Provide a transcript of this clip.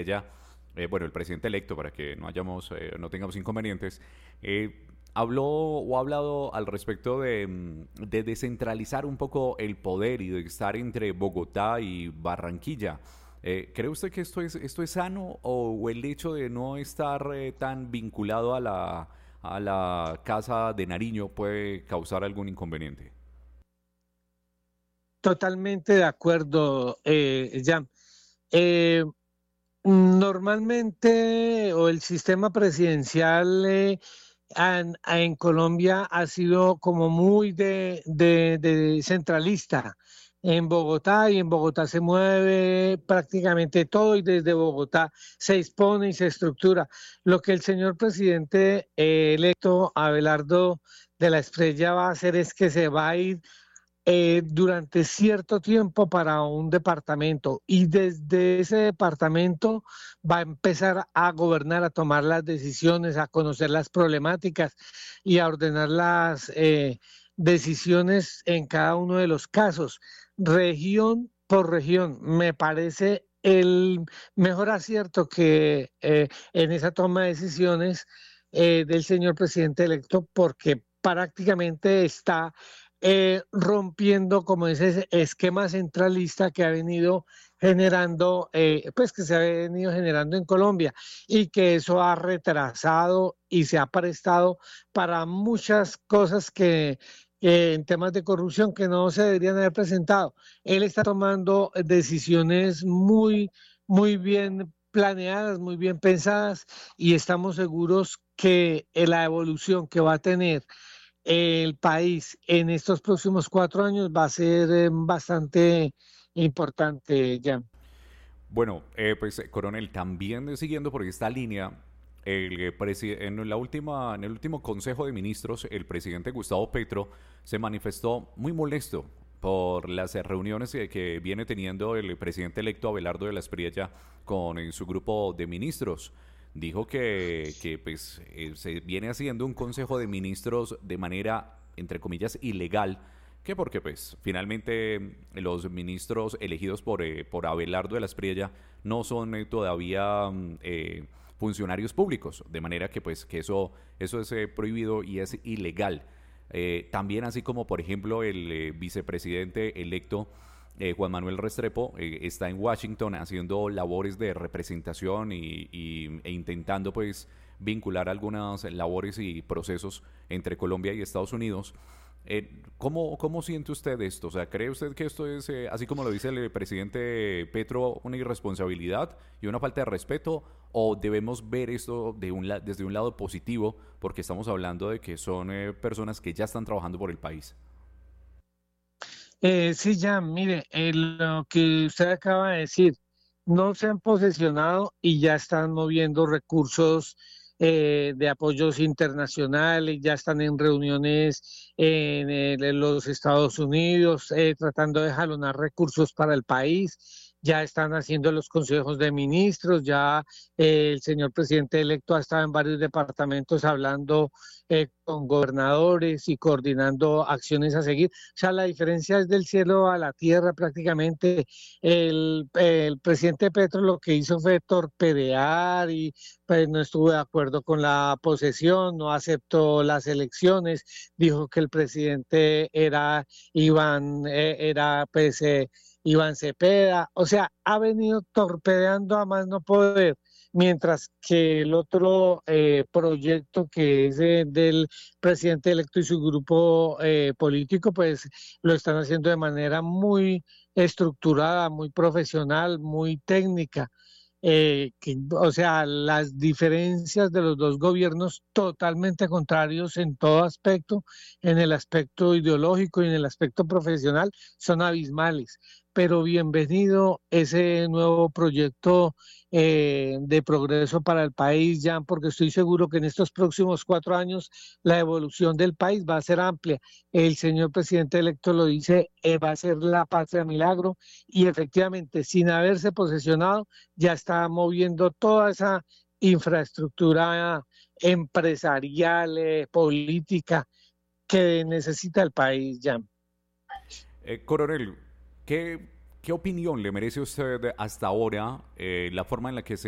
Espriella, bueno, el presidente electo, para que no tengamos inconvenientes, ha hablado al respecto de descentralizar un poco el poder y de estar entre Bogotá y Barranquilla. ¿Cree usted que esto es sano o el hecho de no estar tan vinculado a la Casa de Nariño puede causar algún inconveniente? Totalmente de acuerdo, Jan. Eh, Normalmente, o el sistema presidencial en Colombia ha sido como muy de centralista en Bogotá, y en Bogotá se mueve prácticamente todo y desde Bogotá se dispone y se estructura. Lo que el señor presidente electo Abelardo de la Espriella va a hacer es que se va a ir durante cierto tiempo para un departamento, y desde ese departamento va a empezar a gobernar, a tomar las decisiones, a conocer las problemáticas y a ordenar las decisiones en cada uno de los casos, región por región. Me parece el mejor acierto que en esa toma de decisiones del señor presidente electo, porque prácticamente está rompiendo como ese esquema centralista que ha venido generando, pues que se ha venido generando en Colombia, y que eso ha retrasado y se ha prestado para muchas cosas que en temas de corrupción que no se deberían haber presentado. Él está tomando decisiones muy bien planeadas, muy bien pensadas, y estamos seguros que la evolución que va a tener el país en estos próximos 4 años va a ser bastante importante, ya. Bueno, pues coronel, también siguiendo por esta línea, en el último Consejo de Ministros, el presidente Gustavo Petro se manifestó muy molesto por las reuniones que viene teniendo el presidente electo Abelardo de la Espriella con su grupo de ministros. Dijo que pues, se viene haciendo un Consejo de Ministros de manera, entre comillas, ilegal, que porque pues finalmente los ministros elegidos por Abelardo de la Espriella no son todavía funcionarios públicos, de manera que pues que eso es prohibido y es ilegal. También así como por ejemplo el vicepresidente electo Juan Manuel Restrepo está en Washington haciendo labores de representación e intentando pues vincular algunas labores y procesos entre Colombia y Estados Unidos. ¿Cómo siente usted esto? O sea, ¿cree usted que esto es, así como lo dice el presidente Petro, una irresponsabilidad y una falta de respeto? ¿O debemos ver esto desde un lado positivo porque estamos hablando de que son personas que ya están trabajando por el país? Sí, ya, mire, lo que usted acaba de decir, no se han posesionado y ya están moviendo recursos de apoyos internacionales, ya están en reuniones en los Estados Unidos, tratando de jalonar recursos para el país. Ya están haciendo los consejos de ministros, ya el señor presidente electo ha estado en varios departamentos hablando con gobernadores y coordinando acciones a seguir. O sea, la diferencia es del cielo a la tierra prácticamente. El presidente Petro lo que hizo fue torpedear, y pues no estuvo de acuerdo con la posesión, no aceptó las elecciones, dijo que el presidente era Iván Cepeda. O sea, ha venido torpedeando a más no poder, mientras que el otro proyecto, que es del presidente electo y su grupo político, pues lo están haciendo de manera muy estructurada, muy profesional, muy técnica. O sea, las diferencias de los dos gobiernos totalmente contrarios en todo aspecto, en el aspecto ideológico y en el aspecto profesional, son abismales. Pero bienvenido ese nuevo proyecto de progreso para el país, Jan, porque estoy seguro que en estos próximos 4 años la evolución del país va a ser amplia. El señor presidente electo lo dice, va a ser la patria milagro, y efectivamente, sin haberse posesionado, ya está moviendo toda esa infraestructura empresarial, política que necesita el país, Jan. Coronel, ¿qué opinión le merece a usted hasta ahora la forma en la que se